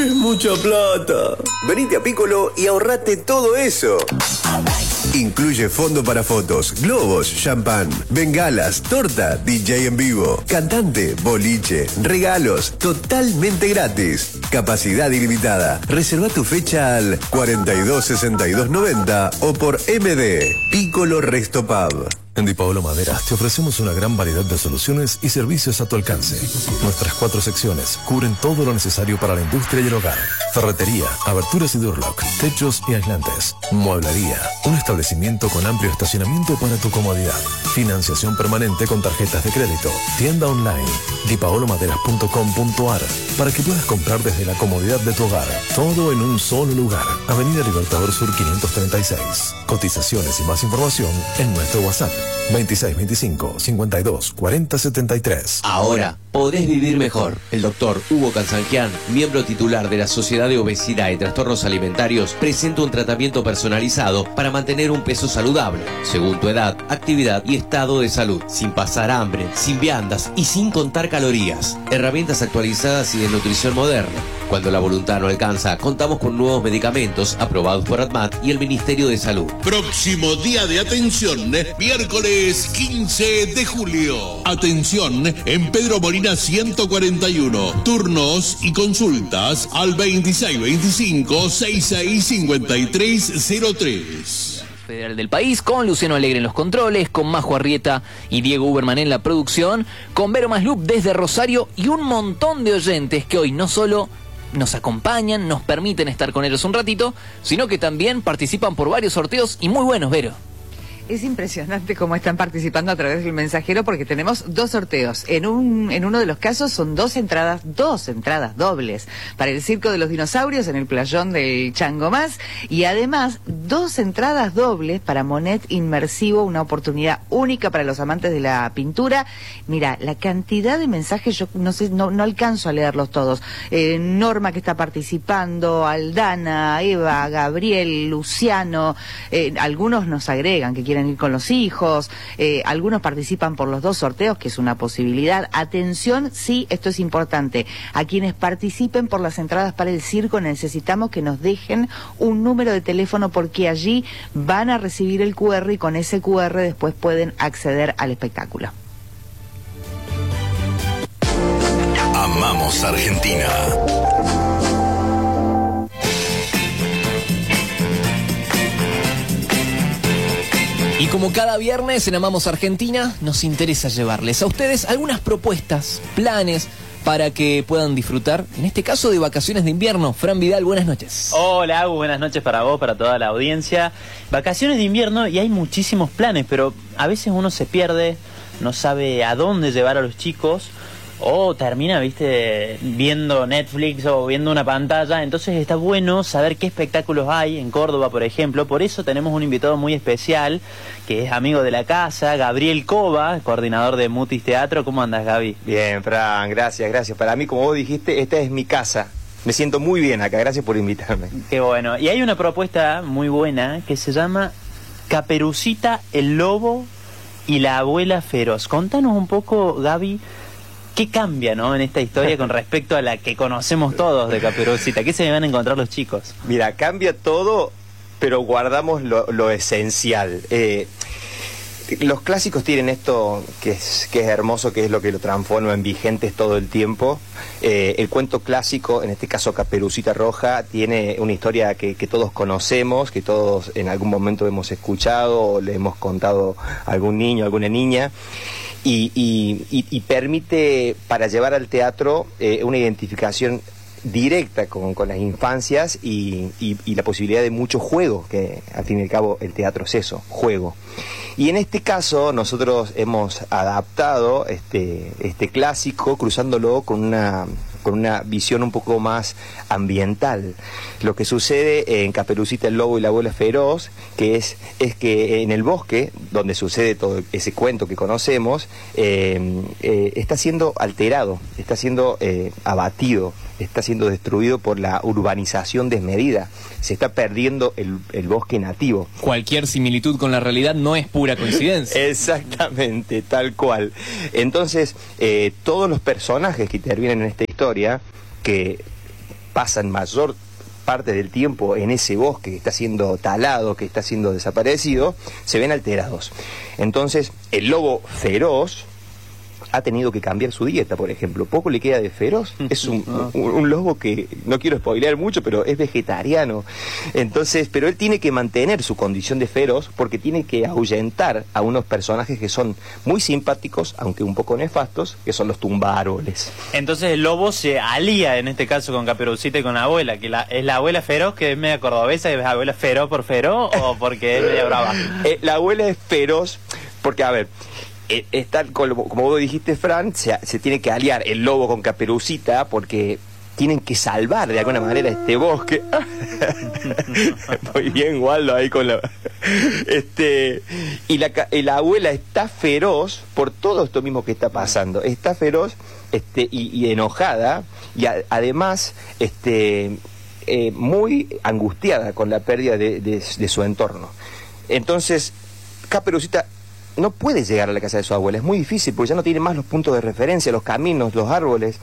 Es mucha plata. Venite a Piccolo y ahorrate todo eso. Incluye fondo para fotos, globos, champán, bengalas, torta, DJ en vivo, cantante, boliche, regalos, totalmente gratis. Capacidad ilimitada. Reserva tu fecha al 426290 o por MD. Piccolo Resto Pub. En Di Paolo Maderas te ofrecemos una gran variedad de soluciones y servicios a tu alcance. Nuestras 4 secciones cubren todo lo necesario para la industria y el hogar. Ferretería, aberturas y Durlock, techos y aislantes. Mueblería, un establecimiento con amplio estacionamiento para tu comodidad. Financiación permanente con tarjetas de crédito. Tienda online, dipaolomaderas.com.ar, para que puedas comprar desde la comodidad de tu hogar. Todo en un solo lugar. Avenida Libertador Sur 536. Cotizaciones y más información en nuestro WhatsApp. 2625 52 40 73. Ahora podés vivir mejor. El doctor Hugo Cansangian, miembro titular de la Sociedad de Obesidad y Trastornos Alimentarios, presenta un tratamiento personalizado para mantener un peso saludable, según tu edad, actividad y estado de salud, sin pasar hambre, sin viandas y sin contar calorías. Herramientas actualizadas y de nutrición moderna. Cuando la voluntad no alcanza, contamos con nuevos medicamentos aprobados por ADMAT y el Ministerio de Salud. Próximo día de atención, miércoles 15 de julio. Atención en Pedro Molina 141. Turnos y consultas al 2625-665303. Federal del país, con Luciano Alegre en los controles, con Majo Arrieta y Diego Uberman en la producción, con Vero Maslup desde Rosario y un montón de oyentes que hoy no solo nos acompañan, nos permiten estar con ellos un ratito, sino que también participan por varios sorteos y muy buenos, Vero. Es impresionante cómo están participando a través del mensajero, porque tenemos 2 sorteos. En uno de los casos son 2 entradas dobles para el Circo de los Dinosaurios en el playón del Changomás, y además 2 entradas dobles para Monet Inmersivo, una oportunidad única para los amantes de la pintura. Mira, la cantidad de mensajes, yo no sé, no alcanzo a leerlos todos. Norma, que está participando, Aldana, Eva, Gabriel, Luciano, algunos nos agregan que quieren ir con los hijos, algunos participan por los 2 sorteos, que es una posibilidad. Atención, sí, esto es importante, a quienes participen por las entradas para el circo necesitamos que nos dejen un número de teléfono, porque allí van a recibir el QR y con ese QR después pueden acceder al espectáculo. Amamos Argentina. Y como cada viernes en Amamos Argentina, nos interesa llevarles a ustedes algunas propuestas, planes, para que puedan disfrutar, en este caso, de vacaciones de invierno. Fran Vidal, buenas noches. Hola, Agus, buenas noches para vos, para toda la audiencia. Vacaciones de invierno, y hay muchísimos planes, pero a veces uno se pierde, no sabe a dónde llevar a los chicos, o termina, viste, viendo Netflix o viendo una pantalla. Entonces está bueno saber qué espectáculos hay en Córdoba, por ejemplo. Por eso tenemos un invitado muy especial, que es amigo de la casa, Gabriel Cova, coordinador de Mutis Teatro. ¿Cómo andas, Gaby? Bien, Fran, gracias. Para mí, como vos dijiste, esta es mi casa. Me siento muy bien acá, gracias por invitarme. Qué bueno. Y hay una propuesta muy buena que se llama Caperucita, el Lobo y la Abuela Feroz. Contanos un poco, Gaby, ¿qué cambia, no, en esta historia con respecto a la que conocemos todos de Caperucita? ¿Qué se van a encontrar los chicos? Mira, cambia todo, pero guardamos lo esencial. Los clásicos tienen esto que es hermoso, que es lo que lo transforma en vigentes todo el tiempo. El cuento clásico, en este caso Caperucita Roja, tiene una historia que todos conocemos, que todos en algún momento hemos escuchado o le hemos contado a algún niño, a alguna niña. Y permite, para llevar al teatro, una identificación directa con las infancias y la posibilidad de mucho juego, que al fin y al cabo el teatro es eso, juego. Y en este caso nosotros hemos adaptado este clásico, cruzándolo con una visión un poco más ambiental. Lo que sucede en Caperucita, el Lobo y la Abuela Feroz, que es que en el bosque, donde sucede todo ese cuento que conocemos, está siendo alterado, está siendo abatido, está siendo destruido por la urbanización desmedida. Se está perdiendo el bosque nativo. Cualquier similitud con la realidad no es pura coincidencia. Exactamente, tal cual. Entonces, todos los personajes que intervienen en esta historia, que pasan mayor parte del tiempo en ese bosque que está siendo talado, que está siendo desaparecido, se ven alterados. Entonces, el lobo feroz ha tenido que cambiar su dieta, por ejemplo. Poco le queda de feroz. Es un lobo que, no quiero spoilear mucho, pero es vegetariano. Entonces, pero él tiene que mantener su condición de feroz porque tiene que ahuyentar a unos personajes que son muy simpáticos, aunque un poco nefastos, que son los tumbaárboles. Entonces el lobo se alía, en este caso, con Caperucita y con la abuela, que es la abuela feroz, que es media cordobesa, y es la abuela feroz por feroz, o porque es media brava. La abuela es feroz porque, a ver, está, como vos dijiste, Fran, se tiene que aliar el lobo con Caperucita porque tienen que salvar de alguna manera este bosque. Muy bien, Waldo, ahí con la... y la abuela está feroz por todo esto mismo que está pasando. Está feroz y enojada, y además muy angustiada con la pérdida de su entorno. Entonces, Caperucita no puede llegar a la casa de su abuela, es muy difícil porque ya no tiene más los puntos de referencia, los caminos, los árboles.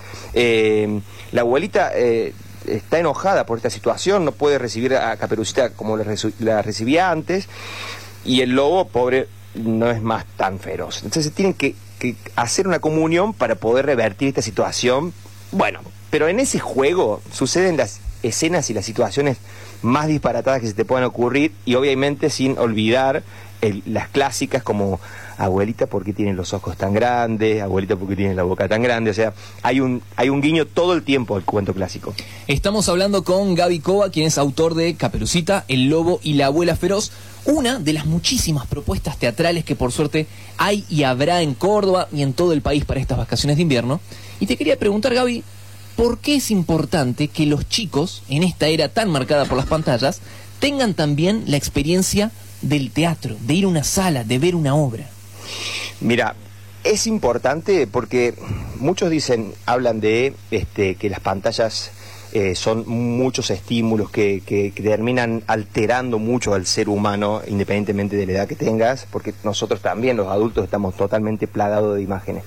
La abuelita está enojada por esta situación, no puede recibir a Caperucita como la recibía antes, y el lobo, pobre, no es más tan feroz. Entonces tienen que hacer una comunión para poder revertir esta situación. Bueno, pero en ese juego suceden las escenas y las situaciones más disparatadas que se te puedan ocurrir, y obviamente sin olvidar las clásicas como abuelita, ¿por qué tiene los ojos tan grandes? Abuelita, ¿por qué tiene la boca tan grande? O sea, hay un guiño todo el tiempo al cuento clásico. Estamos hablando con Gaby Cova, quien es autor de Caperucita, el lobo y la abuela feroz, una de las muchísimas propuestas teatrales que por suerte hay y habrá en Córdoba y en todo el país para estas vacaciones de invierno. Y te quería preguntar, Gaby, ¿por qué es importante que los chicos, en esta era tan marcada por las pantallas, tengan también la experiencia del teatro, de ir a una sala, de ver una obra? Mira, es importante porque muchos hablan de que las pantallas son muchos estímulos que terminan alterando mucho al ser humano, independientemente de la edad que tengas, porque nosotros también, los adultos, estamos totalmente plagados de imágenes.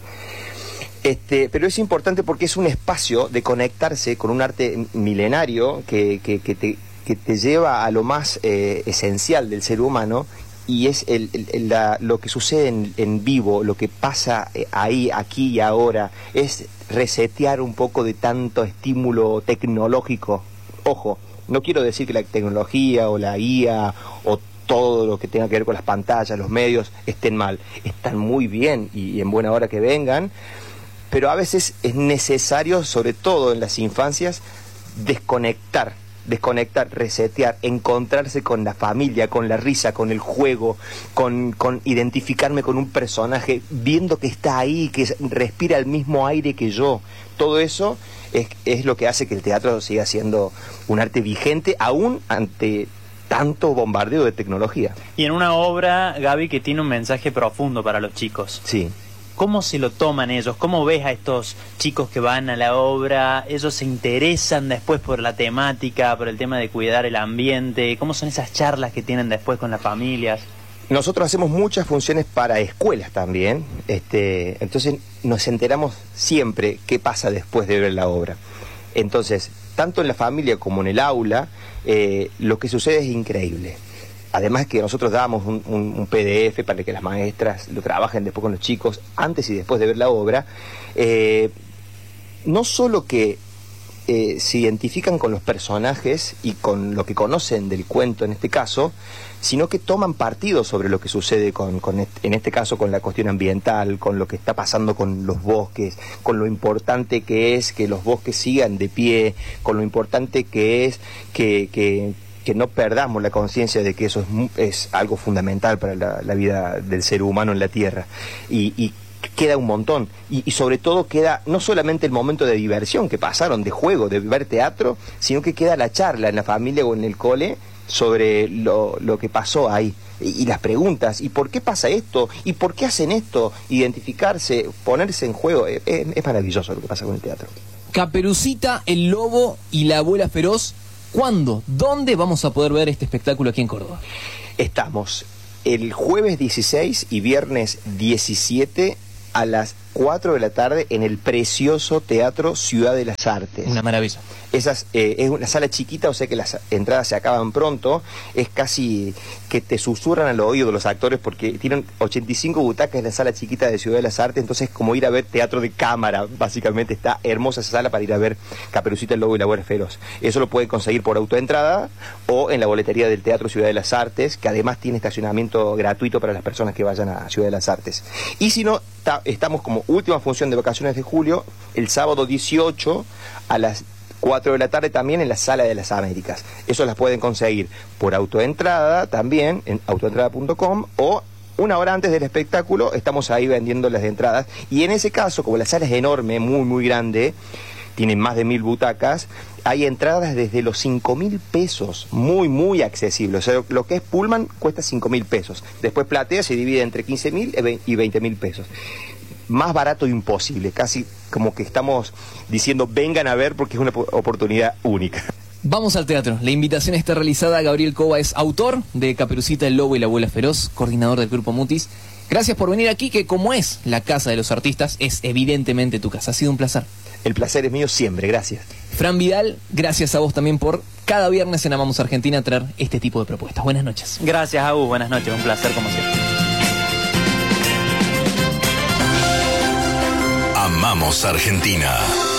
Pero es importante porque es un espacio de conectarse con un arte milenario que te lleva a lo más esencial del ser humano, y es lo que sucede en vivo, lo que pasa ahí, aquí y ahora, es resetear un poco de tanto estímulo tecnológico. Ojo, no quiero decir que la tecnología o la IA o todo lo que tenga que ver con las pantallas, los medios, estén mal. Están muy bien y en buena hora que vengan, pero a veces es necesario, sobre todo en las infancias, desconectar, resetear, encontrarse con la familia, con la risa, con el juego, con identificarme con un personaje, viendo que está ahí, que respira el mismo aire que yo. Todo eso es lo que hace que el teatro siga siendo un arte vigente, aún ante tanto bombardeo de tecnología. Y en una obra, Gaby, que tiene un mensaje profundo para los chicos. Sí. ¿Cómo se lo toman ellos? ¿Cómo ves a estos chicos que van a la obra? ¿Ellos se interesan después por la temática, por el tema de cuidar el ambiente? ¿Cómo son esas charlas que tienen después con las familias? Nosotros hacemos muchas funciones para escuelas también, entonces nos enteramos siempre qué pasa después de ver la obra. Entonces, tanto en la familia como en el aula, lo que sucede es increíble. Además que nosotros damos un PDF para que las maestras lo trabajen después con los chicos, antes y después de ver la obra. No solo que se identifican con los personajes y con lo que conocen del cuento en este caso, sino que toman partido sobre lo que sucede en este caso con la cuestión ambiental, con lo que está pasando con los bosques, con lo importante que es que los bosques sigan de pie, con lo importante que es que no perdamos la conciencia de que eso es algo fundamental para la vida del ser humano en la Tierra. Y queda un montón. Y sobre todo queda no solamente el momento de diversión que pasaron, de juego, de ver teatro, sino que queda la charla en la familia o en el cole sobre lo que pasó ahí. Y las preguntas, ¿y por qué pasa esto? ¿Y por qué hacen esto? Identificarse, ponerse en juego. Es maravilloso lo que pasa con el teatro. Caperucita, el lobo y la abuela feroz. ¿Cuándo? ¿Dónde vamos a poder ver este espectáculo aquí en Córdoba? Estamos el jueves 16 y viernes 17 a las 4 de la tarde en el precioso Teatro Ciudad de las Artes. Una maravilla. Es una sala chiquita, o sea que las entradas se acaban pronto. Es casi que te susurran al oído de los actores porque tienen 85 butacas en la sala chiquita de Ciudad de las Artes, entonces es como ir a ver teatro de cámara, básicamente. Está hermosa esa sala para ir a ver Caperucita, el Lobo y la Abuela Feroz. Eso lo pueden conseguir por autoentrada o en la boletería del Teatro Ciudad de las Artes, que además tiene estacionamiento gratuito para las personas que vayan a Ciudad de las Artes. Y si no, estamos como última función de vacaciones de julio, el sábado 18 a las 4 de la tarde también en la Sala de las Américas. Eso las pueden conseguir por autoentrada también en autoentrada.com o una hora antes del espectáculo estamos ahí vendiendo las entradas. Y en ese caso, como la sala es enorme, muy muy grande, tiene más de 1000 butacas, hay entradas desde los 5.000 pesos, muy muy accesibles. O sea, lo que es Pullman cuesta 5.000 pesos. Después Platea se divide entre 15.000 y 20.000 pesos. Más barato imposible, casi como que estamos diciendo vengan a ver porque es una oportunidad única. Vamos al teatro. La invitación está realizada. Gabriel Cova es autor de Caperucita, el Lobo y la Abuela Feroz, coordinador del Grupo Mutis. Gracias por venir aquí, que como es la casa de los artistas, es evidentemente tu casa. Ha sido un placer. El placer es mío siempre, gracias. Fran Vidal, gracias a vos también por cada viernes en Amamos Argentina traer este tipo de propuestas. Buenas noches. Gracias, Agus. Buenas noches. Un placer como siempre. Amamos Argentina.